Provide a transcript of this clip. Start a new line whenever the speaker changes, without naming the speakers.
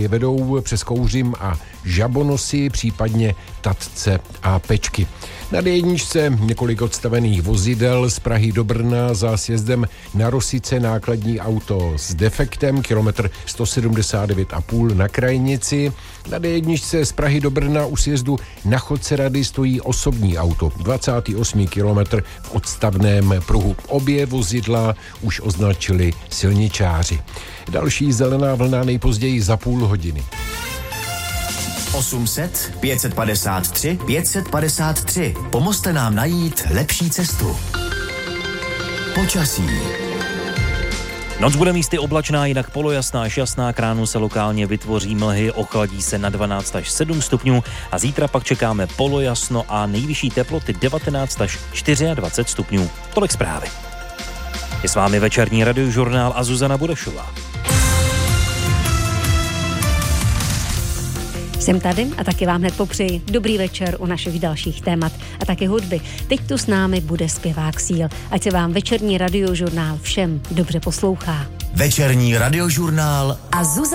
je vedou přes Kouřim a Žabonosy, případně Tatce a Pečky. Na D1 několik odstavených vozidel z Prahy do Brna za sjezdem na Rosice nákladní auto s defektem, kilometr 179,5 na krajnici. Na D1 z Prahy do Brna u sjezdu na Chodce Rady stojí osobní auto, 28. kilometr v odstavném pruhu. Obě vozidla už označili silničáři. Další zelená vlna nejpozději za půl hodiny.
800 553 553. Pomozte nám najít lepší cestu. Počasí.
Noc bude místy oblačná, jinak polojasná až jasná, k ránu se lokálně vytvoří mlhy, ochladí se na 12 až 7 stupňů a zítra pak čekáme polojasno a nejvyšší teploty 19 až 24 stupňů. Tolik zprávy. Je s vámi večerní radiožurnál a Zuzana Burešová.
Jsem tady a taky vám hned popřeji dobrý večer u našich dalších témat a taky hudby. Teď tu s námi bude zpěvák Síl. Ať se vám večerní radiožurnál všem dobře poslouchá.
Večerní radiožurnál
a Zuzana